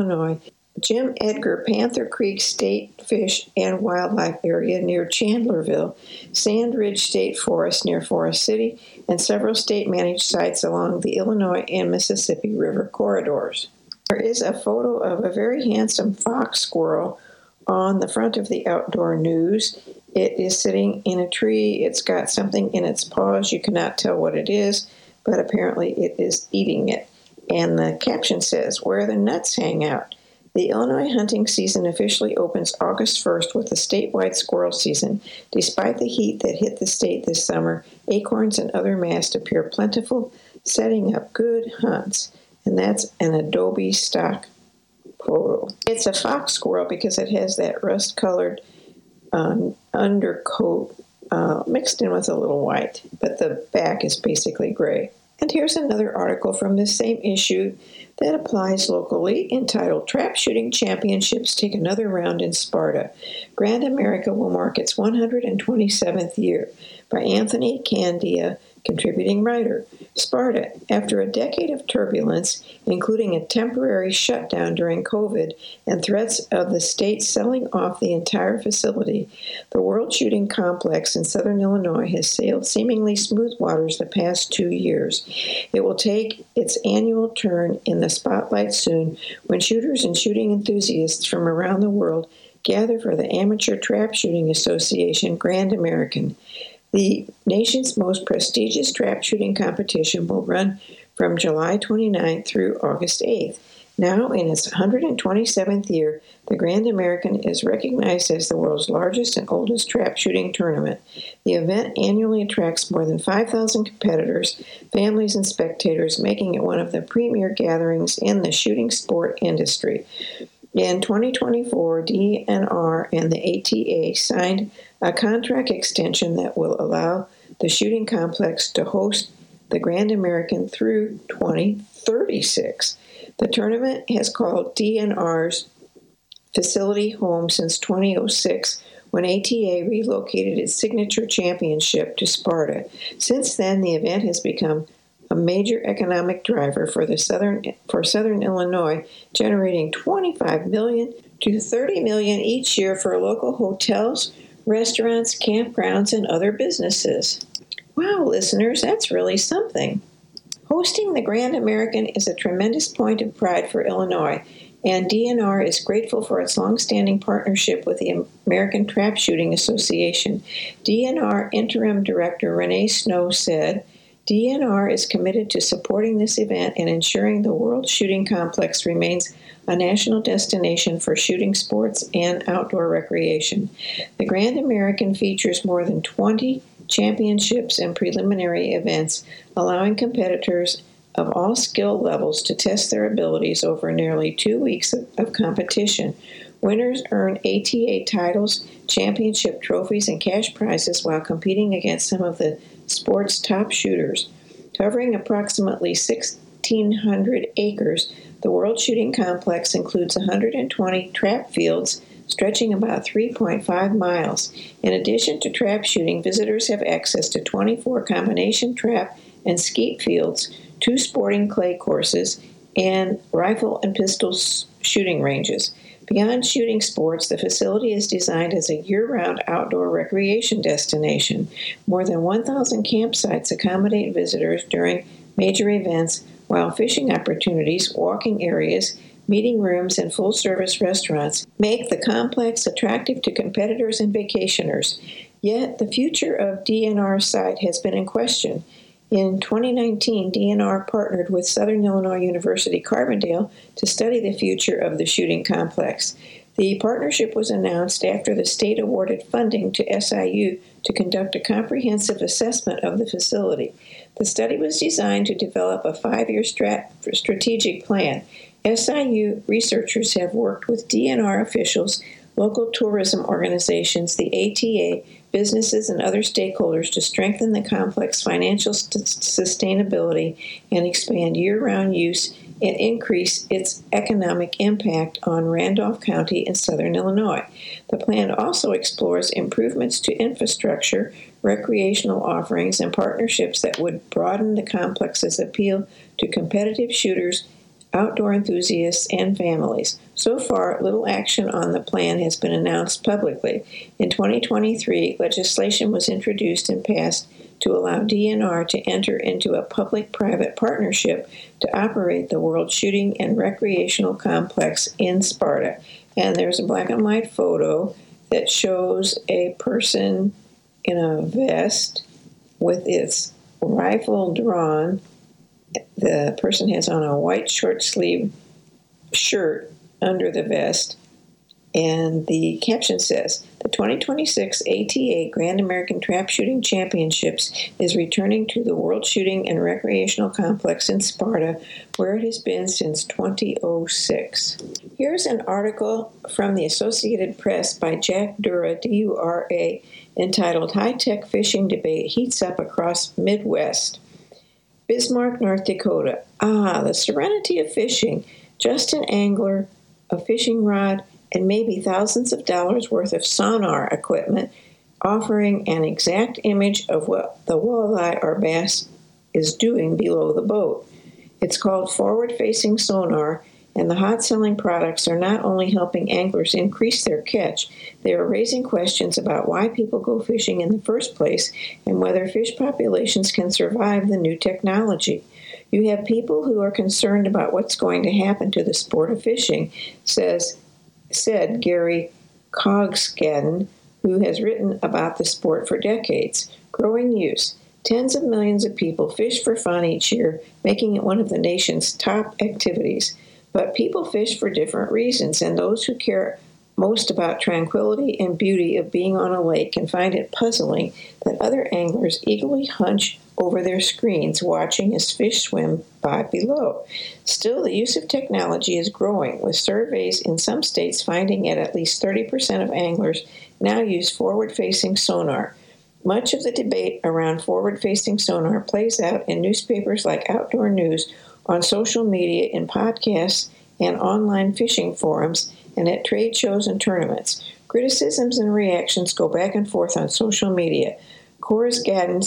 Illinois, Jim Edgar Panther Creek State Fish and Wildlife Area near Chandlerville, Sand Ridge State Forest near Forest City, and several state-managed sites along the Illinois and Mississippi River corridors. There is a photo of a very handsome fox squirrel on the front of the Outdoor News. It is sitting in a tree. It's got something in its paws. You cannot tell what it is, but apparently it is eating it. And the caption says, "Where the nuts hang out." The Illinois hunting season officially opens August 1st with a statewide squirrel season. Despite the heat that hit the state this summer, acorns and other mast appear plentiful, setting up good hunts. And that's an Adobe stock photo. It's a fox squirrel because it has that rust-colored undercoat mixed in with a little white, but the back is basically gray. And here's another article from this same issue that applies locally, entitled "Trap Shooting Championships Take Another Round in Sparta. Grand America Will Mark Its 127th Year," by Anthony Candia, contributing writer. Sparta, after a decade of turbulence, including a temporary shutdown during COVID and threats of the state selling off the entire facility, the World Shooting Complex in southern Illinois has sailed seemingly smooth waters the past 2 years. It will take its annual turn in the spotlight soon, when shooters and shooting enthusiasts from around the world gather for the Amateur Trap Shooting Association Grand American. The nation's most prestigious trap shooting competition will run from July 29th through August 8th. Now, in its 127th year, the Grand American is recognized as the world's largest and oldest trap shooting tournament. The event annually attracts more than 5,000 competitors, families, and spectators, making it one of the premier gatherings in the shooting sport industry. In 2024, DNR and the ATA signed a contract extension that will allow the shooting complex to host the Grand American through 2036. The tournament has called DNR's facility home since 2006, when ATA relocated its signature championship to Sparta. Since then, the event has become a major economic driver for Southern Illinois, generating $25 million to $30 million each year for local hotels, restaurants, campgrounds, and other businesses. Wow, listeners, that's really something. Hosting the Grand American is a tremendous point of pride for Illinois, and DNR is grateful for its long-standing partnership with the American Trap Shooting Association. DNR Interim Director Renee Snow said, "DNR is committed to supporting this event and ensuring the World Shooting Complex remains a national destination for shooting sports and outdoor recreation. The Grand American features more than 20 championships and preliminary events, allowing competitors of all skill levels to test their abilities over nearly 2 weeks of competition. Winners earn ATA titles, championship trophies, and cash prizes while competing against some of the sport's top shooters. Covering approximately 1,600 acres, the World Shooting Complex includes 120 trap fields stretching about 3.5 miles. In addition to trap shooting, visitors have access to 24 combination trap and skeet fields, 2 sporting clay courses, and rifle and pistol shooting ranges. Beyond shooting sports, the facility is designed as a year-round outdoor recreation destination. More than 1,000 campsites accommodate visitors during major events, while fishing opportunities, walking areas, meeting rooms, and full-service restaurants make the complex attractive to competitors and vacationers. Yet, the future of DNR's site has been in question. In 2019, DNR partnered with Southern Illinois University Carbondale to study the future of the shooting complex. The partnership was announced after the state awarded funding to SIU to conduct a comprehensive assessment of the facility. The study was designed to develop a 5-year strategic plan. SIU researchers have worked with DNR officials, local tourism organizations, the ATA, businesses, and other stakeholders to strengthen the complex financial sustainability and expand year-round use and increase its economic impact on Randolph County and southern Illinois. The plan also explores improvements to infrastructure, recreational offerings, and partnerships that would broaden the complex's appeal to competitive shooters outdoor enthusiasts, and families. So far, little action on the plan has been announced publicly. In 2023, legislation was introduced and passed to allow DNR to enter into a public-private partnership to operate the World Shooting and Recreational Complex in Sparta. And there's a black and white photo that shows a person in a vest with its rifle drawn. The person has on a white short sleeve shirt under the vest, and the caption says, "The 2026 ATA Grand American Trap Shooting Championships is returning to the World Shooting and Recreational Complex in Sparta, where it has been since 2006. Here's an article from the Associated Press by Jack Dura, D-U-R-A, entitled "High-Tech Fishing Debate Heats Up Across Midwest." Bismarck, North Dakota. The serenity of fishing. Just an angler, a fishing rod, and maybe thousands of dollars worth of sonar equipment offering an exact image of what the walleye or bass is doing below the boat. It's called forward-facing sonar, and the hot-selling products are not only helping anglers increase their catch, they are raising questions about why people go fishing in the first place and whether fish populations can survive the new technology. You have people who are concerned about what's going to happen to the sport of fishing, said Gary Cogsgaden, who has written about the sport for decades. Growing use. Tens of millions of people fish for fun each year, making it one of the nation's top activities. But people fish for different reasons, and those who care most about tranquility and beauty of being on a lake can find it puzzling that other anglers eagerly hunch over their screens watching as fish swim by below. Still, the use of technology is growing, with surveys in some states finding at least 30% of anglers now use forward-facing sonar. Much of the debate around forward-facing sonar plays out in newspapers like Outdoor News, on social media, in podcasts, and online fishing forums, and at trade shows and tournaments. Criticisms and reactions go back and forth on social media. Cogsgaden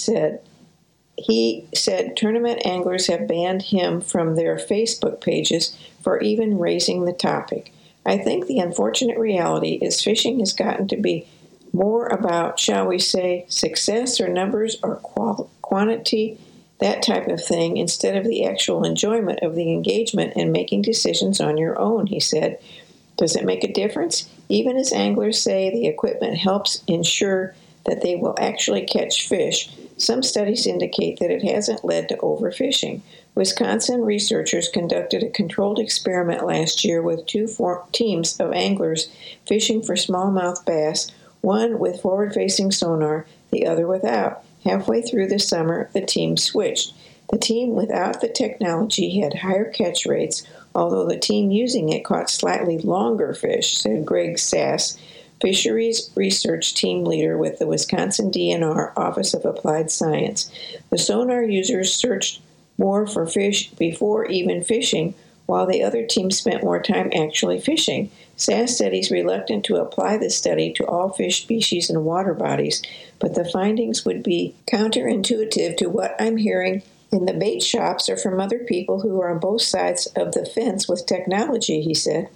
said tournament anglers have banned him from their Facebook pages for even raising the topic. I think the unfortunate reality is fishing has gotten to be more about, shall we say, success or numbers or quantity, that type of thing, instead of the actual enjoyment of the engagement and making decisions on your own, he said. Does it make a difference? Even as anglers say the equipment helps ensure that they will actually catch fish, some studies indicate that it hasn't led to overfishing. Wisconsin researchers conducted a controlled experiment last year with two teams of anglers fishing for smallmouth bass, one with forward-facing sonar, the other without. Halfway through the summer, the team switched. The team without the technology had higher catch rates, although the team using it caught slightly longer fish, said Greg Sass, Fisheries Research Team Leader with the Wisconsin DNR Office of Applied Science. The sonar users searched more for fish before even fishing, while the other team spent more time actually fishing. Sass said he's reluctant to apply the study to all fish species and water bodies, but the findings would be counterintuitive to what I'm hearing in the bait shops or from other people who are on both sides of the fence with technology, he said.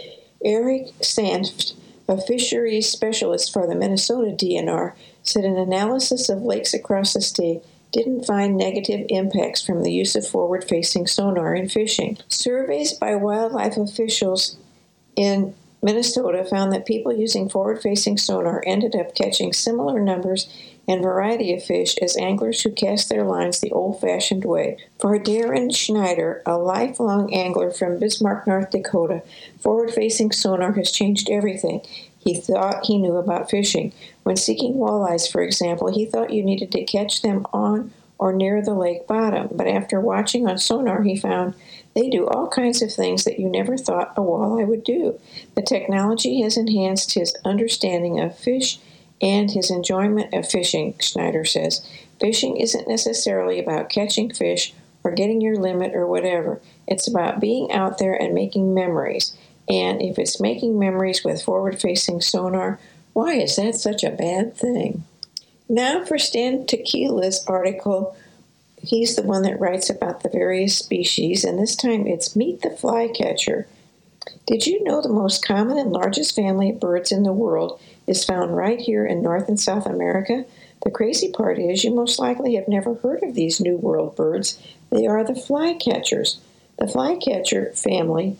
Eric Sanft, a fisheries specialist for the Minnesota DNR, said an analysis of lakes across the state didn't find negative impacts from the use of forward-facing sonar in fishing. Surveys by wildlife officials in Minnesota found that people using forward-facing sonar ended up catching similar numbers and variety of fish as anglers who cast their lines the old-fashioned way. For Darren Schneider, a lifelong angler from Bismarck, North Dakota, forward-facing sonar has changed everything he thought he knew about fishing. When seeking walleyes, for example, he thought you needed to catch them on or near the lake bottom, but after watching on sonar, he found they do all kinds of things that you never thought a walleye would do. The technology has enhanced his understanding of fish and his enjoyment of fishing, Schneider says. Fishing isn't necessarily about catching fish or getting your limit or whatever. It's about being out there and making memories. And if it's making memories with forward-facing sonar, why is that such a bad thing? Now for Stan Tequila's article, He's the one that writes about the various species, and this time it's Meet the Flycatcher. Did you know the most common and largest family of birds in the world is found right here in North and South America? The crazy part is you most likely have never heard of these New World birds. They are the flycatchers. The flycatcher family,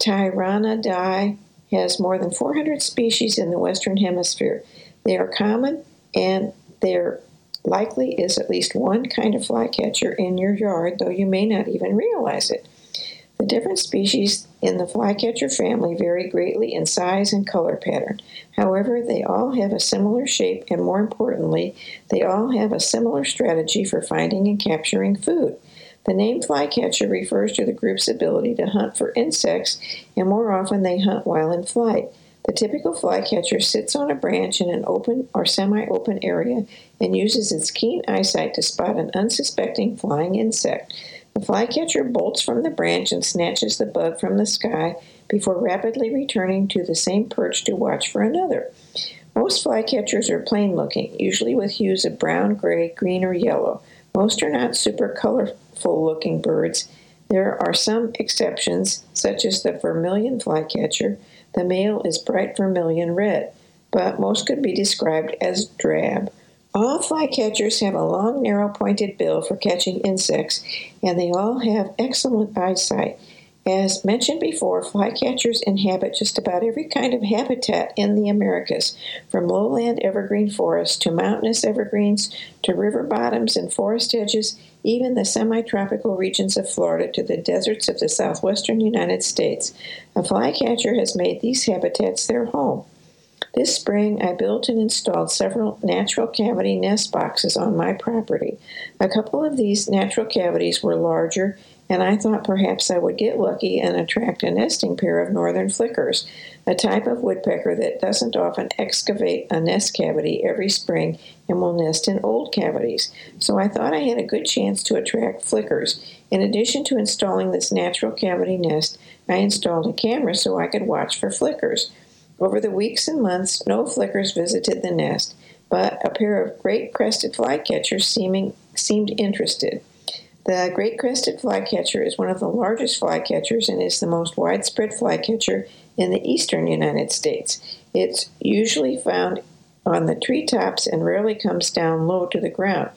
Tyrannidae, has more than 400 species in the Western Hemisphere. They are common, and there likely is at least one kind of flycatcher in your yard, though you may not even realize it. The different species in the flycatcher family vary greatly in size and color pattern. However, they all have a similar shape, and more importantly, they all have a similar strategy for finding and capturing food. The name flycatcher refers to the group's ability to hunt for insects, and more often they hunt while in flight. The typical flycatcher sits on a branch in an open or semi-open area and uses its keen eyesight to spot an unsuspecting flying insect. The flycatcher bolts from the branch and snatches the bug from the sky before rapidly returning to the same perch to watch for another. Most flycatchers are plain-looking, usually with hues of brown, gray, green, or yellow. Most are not super colorful-looking birds. There are some exceptions, such as the vermilion flycatcher. The male is bright vermilion red, but most could be described as drab. All flycatchers have a long, narrow-pointed bill for catching insects, and they all have excellent eyesight. As mentioned before, flycatchers inhabit just about every kind of habitat in the Americas, from lowland evergreen forests to mountainous evergreens to river bottoms and forest edges, even the semi-tropical regions of Florida to the deserts of the southwestern United States. A flycatcher has made these habitats their home. This spring, I built and installed several natural cavity nest boxes on my property. A couple of these natural cavities were larger, and I thought perhaps I would get lucky and attract a nesting pair of northern flickers, a type of woodpecker that doesn't often excavate a nest cavity every spring and will nest in old cavities. So I thought I had a good chance to attract flickers. In addition to installing this natural cavity nest, I installed a camera so I could watch for flickers. Over the weeks and months, no flickers visited the nest, but a pair of great crested flycatchers seemed interested. The great crested flycatcher is one of the largest flycatchers and is the most widespread flycatcher in the eastern United States. It's usually found on the treetops and rarely comes down low to the ground.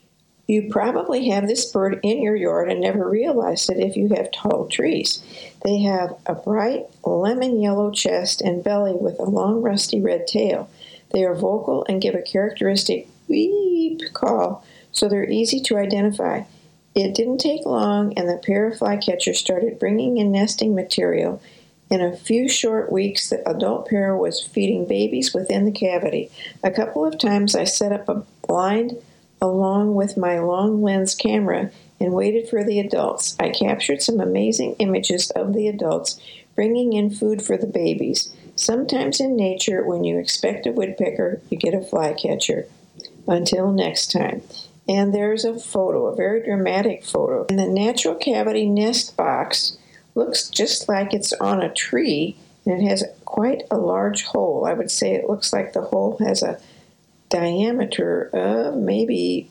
You probably have this bird in your yard and never realized it if you have tall trees. They have a bright lemon yellow chest and belly with a long rusty red tail. They are vocal and give a characteristic weep call, so they're easy to identify. It didn't take long, and the pair of flycatchers started bringing in nesting material. In a few short weeks, the adult pair was feeding babies within the cavity. A couple of times I set up a blind along with my long lens camera and waited for the adults. I captured some amazing images of the adults bringing in food for the babies. Sometimes in nature, when you expect a woodpecker, you get a flycatcher. Until next time. And there's a photo, a very dramatic photo. And the natural cavity nest box looks just like it's on a tree, and it has quite a large hole. I would say it looks like the hole has a diameter of maybe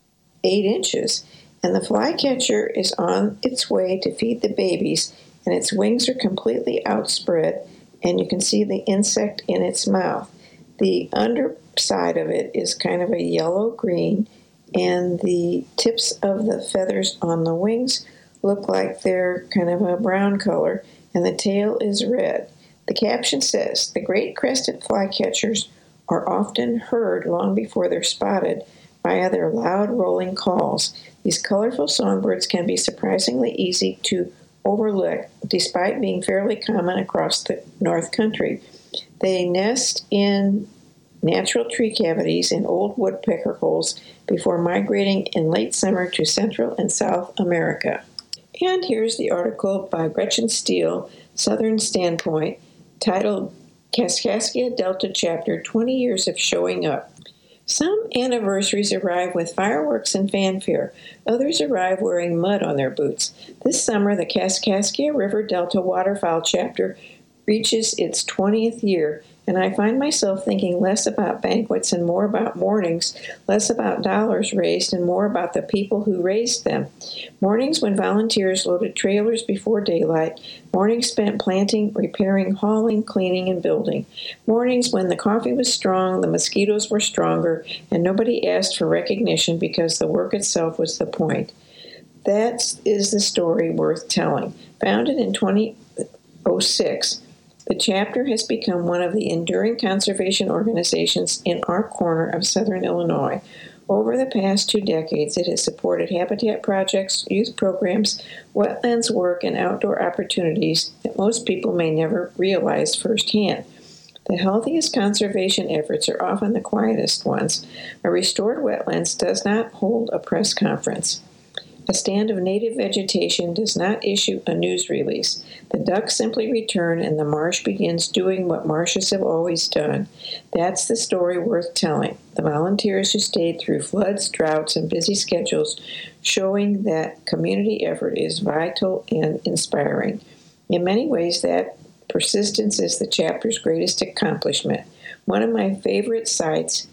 8 inches. And the flycatcher is on its way to feed the babies, and its wings are completely outspread, and you can see the insect in its mouth. The underside of it is kind of a yellow-green, and the tips of the feathers on the wings look like they're kind of a brown color, and the tail is red. The caption says, "The great crested flycatchers are often heard long before they're spotted via their loud rolling calls. These colorful songbirds can be surprisingly easy to overlook, despite being fairly common across the North Country. They nest in natural tree cavities in old woodpecker holes before migrating in late summer to Central and South America." And here's the article by Gretchen Steele, Southern Standpoint, titled Kaskaskia Delta Chapter 20 Years of Showing Up. Some anniversaries arrive with fireworks and fanfare. Others arrive wearing mud on their boots. This summer, the Kaskaskia River Delta Waterfowl Chapter reaches its 20th year, and I find myself thinking less about banquets and more about mornings, less about dollars raised and more about the people who raised them. Mornings when volunteers loaded trailers before daylight, mornings spent planting, repairing, hauling, cleaning, and building. Mornings when the coffee was strong, the mosquitoes were stronger, and nobody asked for recognition because the work itself was the point. That is the story worth telling. Founded in 2006, the chapter has become one of the enduring conservation organizations in our corner of southern Illinois. Over the past 2 decades, it has supported habitat projects, youth programs, wetlands work, and outdoor opportunities that most people may never realize firsthand. The healthiest conservation efforts are often the quietest ones. A restored wetlands does not hold a press conference. A stand of native vegetation does not issue a news release. The ducks simply return and the marsh begins doing what marshes have always done. That's the story worth telling. The volunteers who stayed through floods, droughts, and busy schedules, showing that community effort is vital and inspiring. In many ways, that persistence is the chapter's greatest accomplishment. One of my favorite sights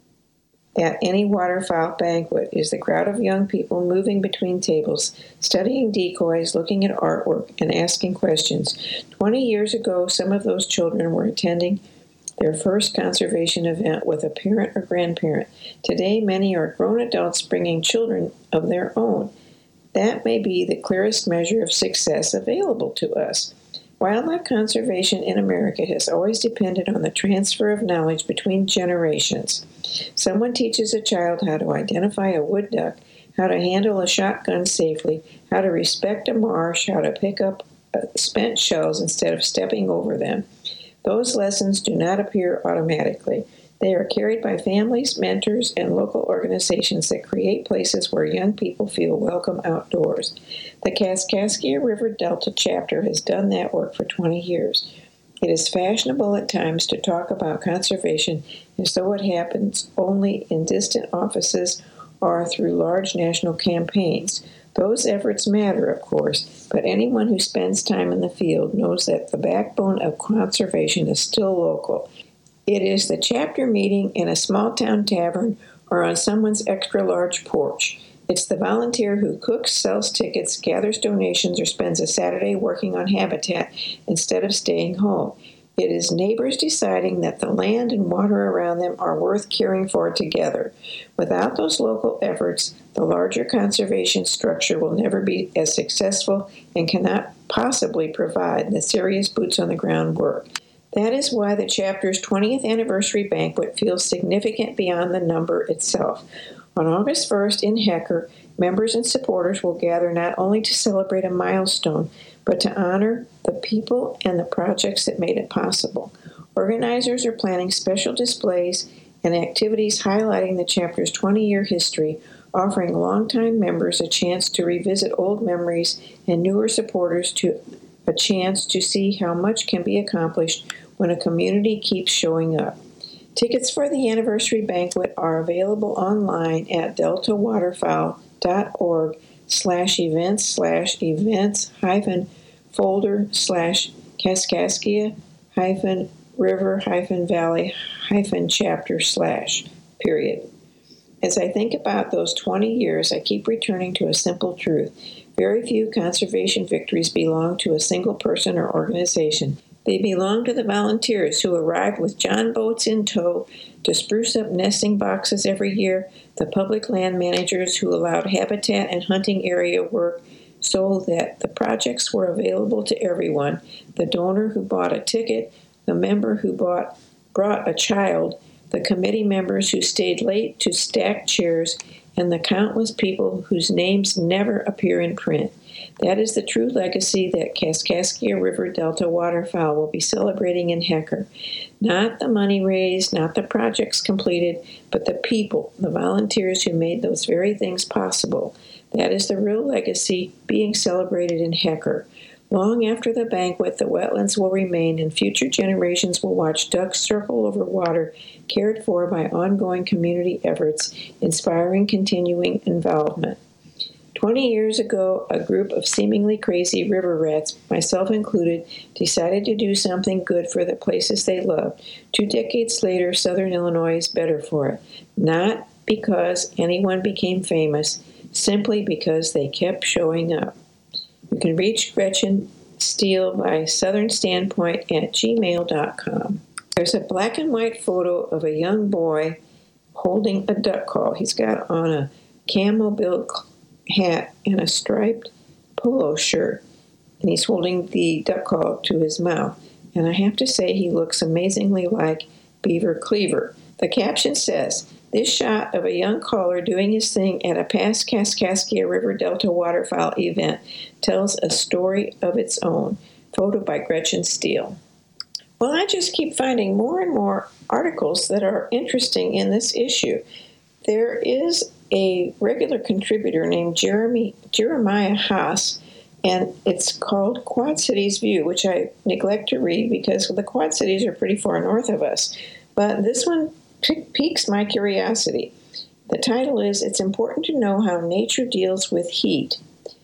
at any waterfowl banquet is the crowd of young people moving between tables, studying decoys, looking at artwork, and asking questions. 20 years ago, some of those children were attending their first conservation event with a parent or grandparent. Today, many are grown adults bringing children of their own. That may be the clearest measure of success available to us. Wildlife conservation in America has always depended on the transfer of knowledge between generations. Someone teaches a child how to identify a wood duck, how to handle a shotgun safely, how to respect a marsh, how to pick up spent shells instead of stepping over them. Those lessons do not appear automatically. They are carried by families, mentors, and local organizations that create places where young people feel welcome outdoors. The Kaskaskia River Delta chapter has done that work for 20 years. It is fashionable at times to talk about conservation as though it happens only in distant offices or through large national campaigns. Those efforts matter, of course, but anyone who spends time in the field knows that the backbone of conservation is still local. It is the chapter meeting in a small-town tavern or on someone's extra-large porch. It's the volunteer who cooks, sells tickets, gathers donations, or spends a Saturday working on habitat instead of staying home. It is neighbors deciding that the land and water around them are worth caring for together. Without those local efforts, the larger conservation structure will never be as successful and cannot possibly provide the serious boots-on-the-ground work. That is why the chapter's 20th anniversary banquet feels significant beyond the number itself. On August 1st in Hecker, members and supporters will gather not only to celebrate a milestone, but to honor the people and the projects that made it possible. Organizers are planning special displays and activities highlighting the chapter's 20-year history, offering longtime members a chance to revisit old memories and newer supporters to a chance to see how much can be accomplished when a community keeps showing up. Tickets for the anniversary banquet are available online at deltawaterfowl.org/events-folder/Kaskaskia-river-valley-chapter/. As I think about those 20 years, I keep returning to a simple truth. Very few conservation victories belong to a single person or organization. They belong to the volunteers who arrived with John boats in tow to spruce up nesting boxes every year, the public land managers who allowed habitat and hunting area work so that the projects were available to everyone, the donor who bought a ticket, the member who brought a child, the committee members who stayed late to stack chairs, and the countless people whose names never appear in print. That is the true legacy that Kaskaskia River Delta Waterfowl will be celebrating in Hecker. Not the money raised, not the projects completed, but the people, the volunteers who made those very things possible. That is the real legacy being celebrated in Hecker. Long after the banquet, the wetlands will remain, and future generations will watch ducks circle over water cared for by ongoing community efforts, inspiring continuing involvement. 20 years ago, a group of seemingly crazy river rats, myself included, decided to do something good for the places they loved. 2 decades later, Southern Illinois is better for it. Not because anyone became famous, simply because they kept showing up. You can reach Gretchen Steele by southernstandpoint@gmail.com. There's a black and white photo of a young boy holding a duck call. He's got on a camel-billed hat and a striped polo shirt, and he's holding the duck call to his mouth. And I have to say, he looks amazingly like Beaver Cleaver. The caption says, "This shot of a young caller doing his thing at a past Kaskaskia River Delta waterfowl event tells a story of its own." Photo by Gretchen Steele. Well, I just keep finding more and more articles that are interesting in this issue. There is a regular contributor named Jeremiah Haas, and it's called Quad Cities View, which I neglect to read because the Quad Cities are pretty far north of us. But this one piques my curiosity. The title is, "It's Important to Know How Nature Deals with Heat."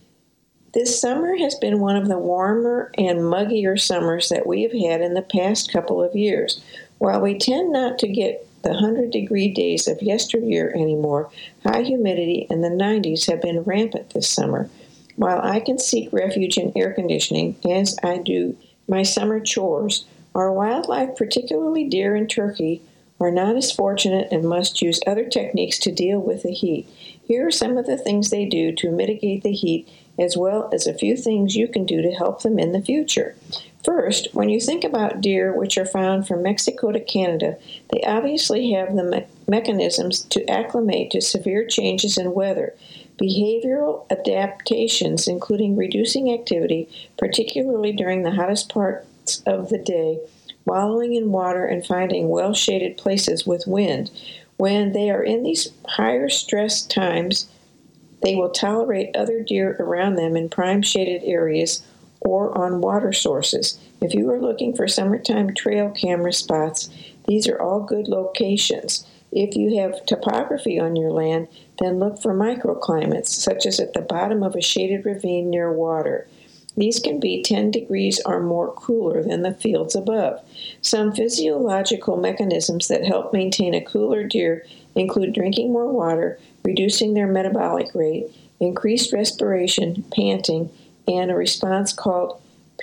This summer has been one of the warmer and muggier summers that we have had in the past couple of years. While we tend not to get the 100-degree days of yesteryear anymore, high humidity and the 90s have been rampant this summer. While I can seek refuge in air conditioning, as I do my summer chores, our wildlife, particularly deer and turkey, are not as fortunate and must use other techniques to deal with the heat. Here are some of the things they do to mitigate the heat, as well as a few things you can do to help them in the future. First, when you think about deer, which are found from Mexico to Canada, they obviously have the mechanisms to acclimate to severe changes in weather. Behavioral adaptations, including reducing activity, particularly during the hottest parts of the day, wallowing in water, and finding well-shaded places with wind. When they are in these higher stress times, they will tolerate other deer around them in prime shaded areas or on water sources. If you are looking for summertime trail camera spots, these are all good locations. If you have topography on your land, then look for microclimates, such as at the bottom of a shaded ravine near water. These can be 10 degrees or more cooler than the fields above. Some physiological mechanisms that help maintain a cooler deer include drinking more water, reducing their metabolic rate, increased respiration, panting, and a response called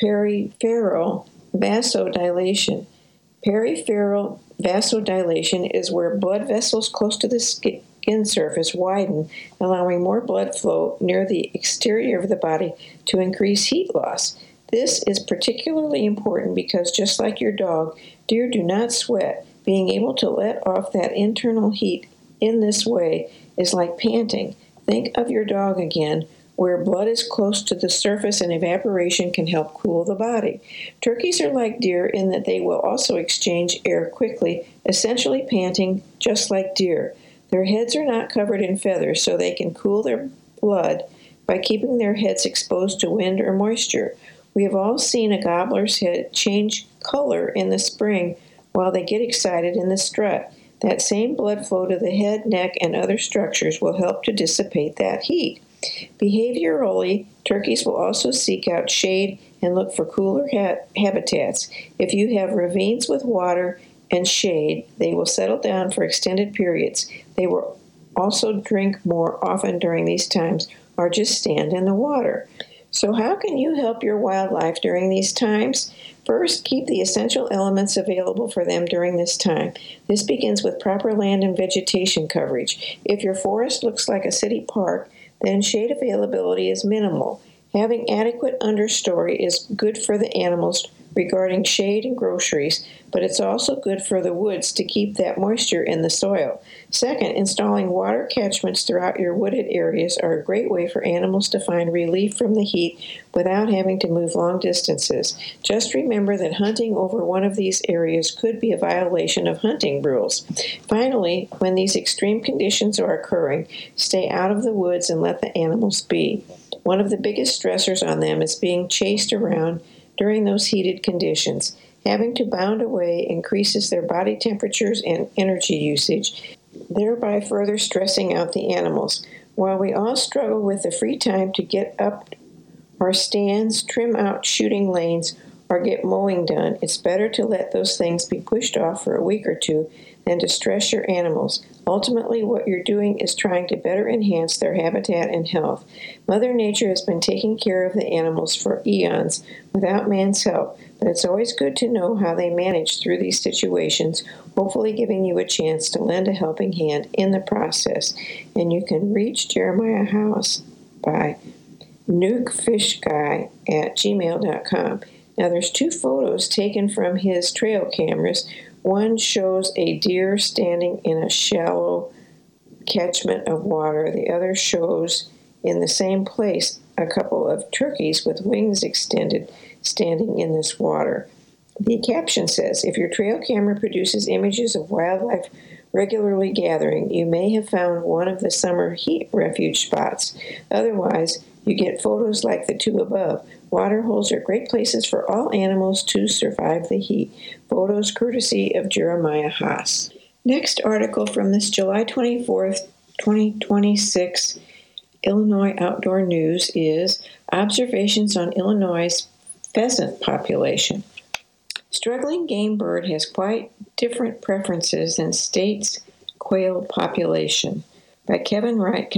peripheral vasodilation. Peripheral vasodilation is where blood vessels close to the skin surface widen, allowing more blood flow near the exterior of the body to increase heat loss. This is particularly important because, just like your dog, deer do not sweat. Being able to let off that internal heat in this way is like panting. Think of your dog again, where blood is close to the surface and evaporation can help cool the body. Turkeys are like deer in that they will also exchange air quickly, essentially panting just like deer. Their heads are not covered in feathers, so they can cool their blood by keeping their heads exposed to wind or moisture. We have all seen a gobbler's head change color in the spring while they get excited in the strut. That same blood flow to the head, neck, and other structures will help to dissipate that heat. Behaviorally, turkeys will also seek out shade and look for cooler habitats. If you have ravines with water and shade, they will settle down for extended periods. They will also drink more often during these times or just stand in the water. So how can you help your wildlife during these times? First, keep the essential elements available for them during this time. This begins with proper land and vegetation coverage. If your forest looks like a city park, then shade availability is minimal. Having adequate understory is good for the animals regarding shade and groceries, but it's also good for the woods to keep that moisture in the soil. Second, installing water catchments throughout your wooded areas are a great way for animals to find relief from the heat without having to move long distances. Just remember that hunting over one of these areas could be a violation of hunting rules. Finally, when these extreme conditions are occurring, stay out of the woods and let the animals be. One of the biggest stressors on them is being chased around during those heated conditions. Having to bound away increases their body temperatures and energy usage, thereby further stressing out the animals. While we all struggle with the free time to get up our stands, trim out shooting lanes, or get mowing done, it's better to let those things be pushed off for a week or two than to stress your animals. Ultimately, what you're doing is trying to better enhance their habitat and health. Mother Nature has been taking care of the animals for eons without man's help, but it's always good to know how they manage through these situations, hopefully giving you a chance to lend a helping hand in the process. And you can reach Jeremiah House by nukefishguy@gmail.com. Now, there's 2 photos taken from his trail cameras. One shows a deer standing in a shallow catchment of water. The other shows in the same place a couple of turkeys with wings extended standing in this water. The caption says, if your trail camera produces images of wildlife regularly gathering, you may have found one of the summer heat refuge spots. Otherwise, you get photos like the 2 above. Water holes are great places for all animals to survive the heat. Photos courtesy of Jeremiah Haas. Next article from this July 24th, 2026 Illinois Outdoor News is Observations on Illinois' Pheasant Population. Struggling game bird has quite different preferences than state's quail population. By Kevin Wright,